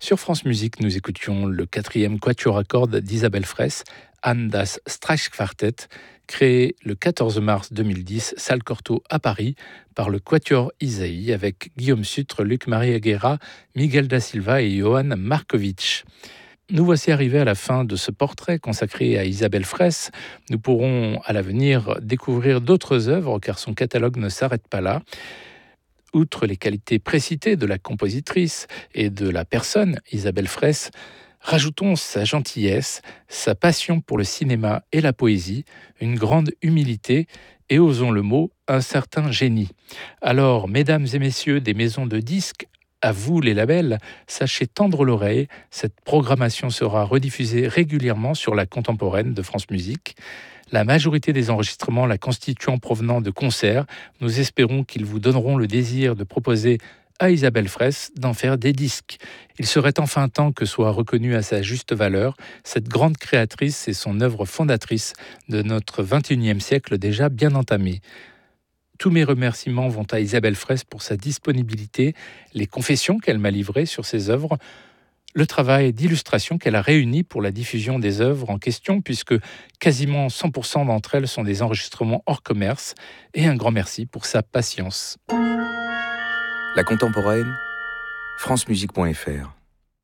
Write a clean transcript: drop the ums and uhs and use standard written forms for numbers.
Sur France Musique, nous écoutions le 4e quatuor à cordes d'Isabelle Fraisse, An das Streichquartett, créé le 14 mars 2010, salle Cortot à Paris, par le quatuor Isaïe, avec Guillaume Sutre, Luc-Marie Aguera, Miguel da Silva et Johan Markovic. Nous voici arrivés à la fin de ce portrait consacré à Isabelle Fraisse. Nous pourrons à l'avenir découvrir d'autres œuvres car son catalogue ne s'arrête pas là. Outre les qualités précitées de la compositrice et de la personne, Isabelle Fraisse, rajoutons sa gentillesse, sa passion pour le cinéma et la poésie, une grande humilité et, osons le mot, un certain génie. Alors, mesdames et messieurs des maisons de disques, à vous les labels, sachez tendre l'oreille, cette programmation sera rediffusée régulièrement sur la contemporaine de France Musique. La majorité des enregistrements la constituant provenant de concerts, nous espérons qu'ils vous donneront le désir de proposer à Isabelle Fraisse d'en faire des disques. Il serait enfin temps que soit reconnue à sa juste valeur cette grande créatrice et son œuvre fondatrice de notre 21e siècle déjà bien entamé. Tous mes remerciements vont à Isabelle Fraisse pour sa disponibilité, les confessions qu'elle m'a livrées sur ses œuvres, le travail d'illustration qu'elle a réuni pour la diffusion des œuvres en question, puisque quasiment 100% d'entre elles sont des enregistrements hors commerce, et un grand merci pour sa patience. La contemporaine, francemusique.fr